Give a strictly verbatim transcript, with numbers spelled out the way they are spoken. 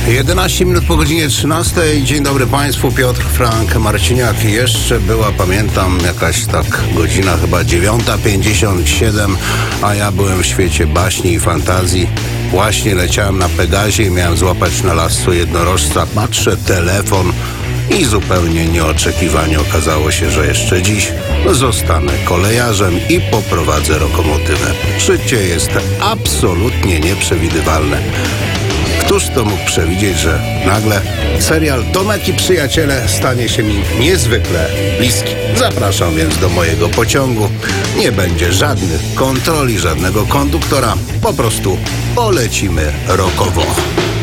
jedenaście minut po godzinie trzynastej. Dzień dobry Państwu, Piotr Frank Marciniak. Jeszcze była, pamiętam, jakaś tak godzina chyba dziewiąta pięćdziesiąt siedem, a ja byłem w świecie baśni i fantazji. Właśnie leciałem na Pegazie i miałem złapać na lascu jednorożca. Patrzę, telefon i zupełnie nieoczekiwanie okazało się, że jeszcze dziś zostanę kolejarzem i poprowadzę lokomotywę. Życie jest absolutnie nieprzewidywalne. Któż to mógł przewidzieć, że nagle serial Tomek i Przyjaciele stanie się mi niezwykle bliski. Zapraszam więc do mojego pociągu. Nie będzie żadnych kontroli, żadnego konduktora. Po prostu polecimy rokowo.